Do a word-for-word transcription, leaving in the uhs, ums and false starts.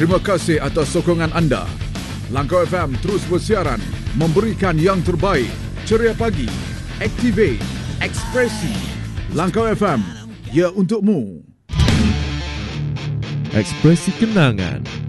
Terima kasih atas sokongan anda. Langkau F M terus bersiaran, memberikan yang terbaik. Ceria pagi, Activate, Ekspresi. Langkau F M, ya untukmu. Ekspresi kenangan.